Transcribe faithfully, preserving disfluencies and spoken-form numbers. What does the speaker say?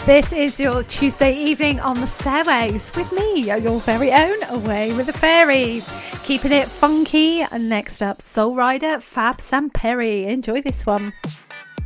This is your Tuesday evening on the stairways with me, your very own Away with the Fairies. Keeping it funky. And next up, Soul Rider, Fab Sam Perry. Enjoy this one.